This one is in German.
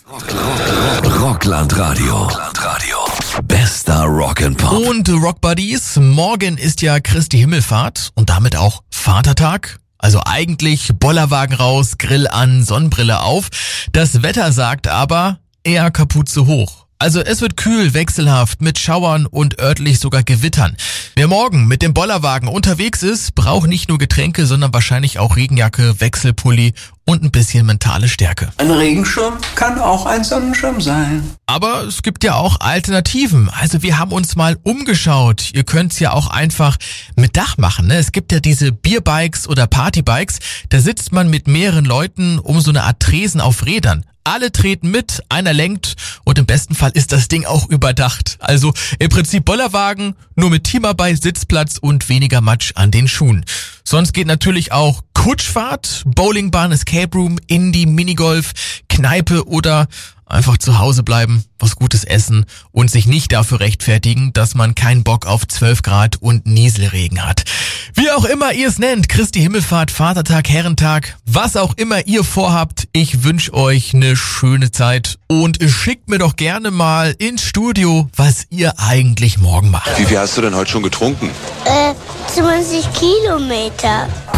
Rockland-Radio. Bester Rock'n'Pop. Und Rock Buddies, morgen ist ja Christi Himmelfahrt und damit auch Vatertag. Also eigentlich Bollerwagen raus, Grill an, Sonnenbrille auf. Das Wetter sagt aber eher Kapuze hoch. Also es wird kühl, wechselhaft, mit Schauern und örtlich sogar Gewittern. Wer morgen mit dem Bollerwagen unterwegs ist, braucht nicht nur Getränke, sondern wahrscheinlich auch Regenjacke, Wechselpulli und ein bisschen mentale Stärke. Ein Regenschirm kann auch ein Sonnenschirm sein. Aber es gibt ja auch Alternativen. Also wir haben uns mal umgeschaut. Ihr könnt's ja auch einfach mit Dach machen, ne? Es gibt ja diese Bierbikes oder Partybikes. Da sitzt man mit mehreren Leuten um so eine Art Tresen auf Rädern. Alle treten mit, einer lenkt und im besten Fall ist das Ding auch überdacht. Also im Prinzip Bollerwagen, nur mit Teamarbeit, Sitzplatz und weniger Matsch an den Schuhen. Sonst geht natürlich auch Kutschfahrt, Bowlingbahn, Escape Room, Indie, Minigolf, Kneipe oder einfach zu Hause bleiben, was Gutes essen und sich nicht dafür rechtfertigen, dass man keinen Bock auf 12 Grad und Nieselregen hat. Wie auch immer ihr es nennt, Christi Himmelfahrt, Vatertag, Herrentag, was auch immer ihr vorhabt, ich wünsche euch eine schöne Zeit und schickt mir doch gerne mal ins Studio, was ihr eigentlich morgen macht. Wie viel hast du denn heute schon getrunken? 20 Kilometer.